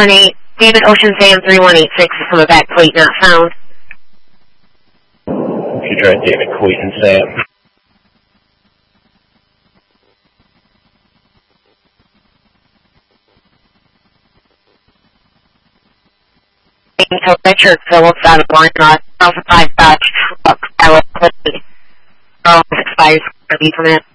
10-8, David Ocean Sam 3186 is from a back plate not found. If you drive David Coit and Sam. Until Richard Phillips out of line, 2005 Dodge truck, Iowa plate. 6 5 RV permit.